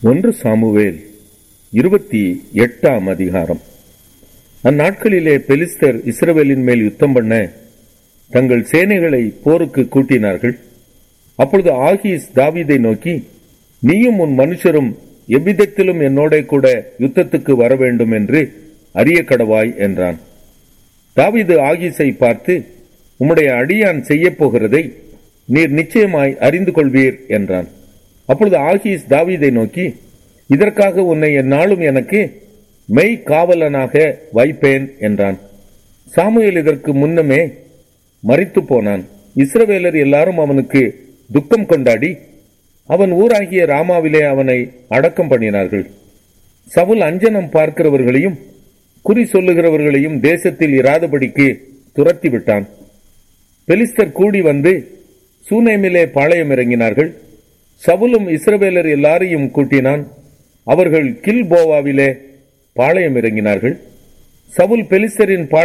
1 Samuel 28ஆம் அதிகாரம். அந்நாட்களிலே பெலிஸ்தர் இஸ்ரவேலின் மேல் யுத்தம் பண்ண தங்கள் சேனைகளை போருக்கு கூட்டினார்கள். அப்பொழுது ஆகீஸ் தாவீதை நோக்கி, நீயும் உன் மனுஷரும் எவ்விதத்திலும் என்னோட கூட யுத்தத்துக்கு வர வேண்டும் என்று அறிய கடவாய் என்றான். தாவீது ஆகீஸை பார்த்து, உம்முடைய அடியான் செய்ய போகிறதை நீர் நிச்சயமாய் அறிந்து கொள்வீர் என்றான். அப்பொழுது ஆகீஸ் தாவீதை நோக்கி, இதற்காக உன்னை எந்நாளும் எனக்கு மெய் காவலனாக வைப்பேன் என்றான். சாமுவேல் இதற்கு முன்னமே மரித்து போனான். இஸ்ரவேலர் எல்லாரும் அவனுக்கு துக்கம் கொண்டாடி அவன் ஊராகிய ராமாவிலே அவனை அடக்கம் பண்ணினார்கள். சவுல் அஞ்சனம் பார்க்கிறவர்களையும் குறி சொல்லுகிறவர்களையும் தேசத்தில் இராதபடிக்கு துரத்தி விட்டான். பெலிஸ்தர் கூடி வந்து சூனேமிலே பாளையம் இறங்கினார்கள். சவுலும் இஸ்ரவேலர் எல்லாரையும் கூட்டினான். அவர்கள் கில்போவாவிலே பாளையம் இறங்கினார்கள். சவுல் பெலிஸ்தரின்